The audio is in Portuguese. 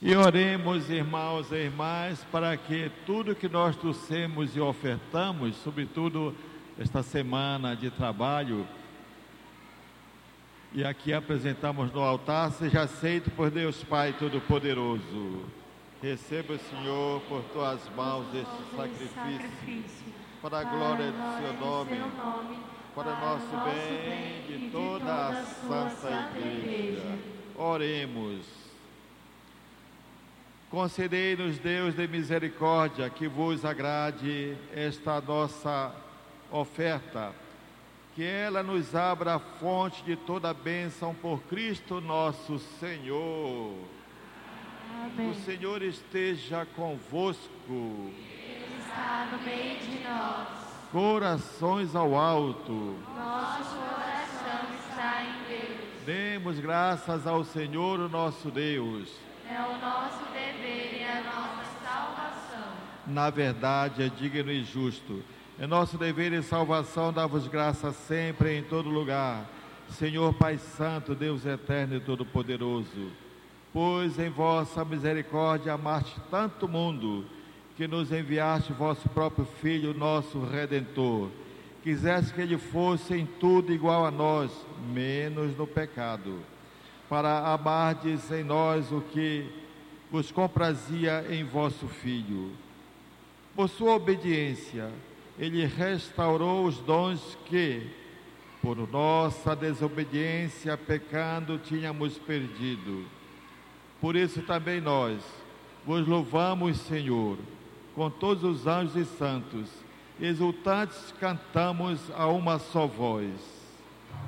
E oremos, irmãos e irmãs, para que tudo que nós trouxemos e ofertamos, sobretudo esta semana de trabalho, e aqui apresentamos no altar, seja aceito por Deus Pai Todo-Poderoso. Receba, Senhor, por tuas mãos este sacrifício, para a glória do seu nome, para o nosso bem de toda a Santa Igreja. Oremos. Concedei-nos, Deus de misericórdia, que vos agrade esta nossa oferta, que ela nos abra a fonte de toda a bênção por Cristo nosso Senhor. Amém. O Senhor esteja convosco. Ele está no meio de nós. Corações ao alto. Nosso coração está em Deus. Demos graças ao Senhor, o nosso Deus. É o nosso dever e a nossa salvação. Na verdade, é digno e justo. É nosso dever e salvação dar-vos graças sempre e em todo lugar, Senhor Pai Santo, Deus eterno e todo-poderoso. Pois em vossa misericórdia amaste tanto o mundo, que nos enviaste vosso próprio Filho, nosso Redentor. Quiseste que ele fosse em tudo igual a nós, menos no pecado, para amardes em nós o que vos comprazia em vosso Filho. Por sua obediência, ele restaurou os dons que, por nossa desobediência, pecando, tínhamos perdido. Por isso também nós vos louvamos, Senhor, com todos os anjos e santos, exultantes cantamos a uma só voz.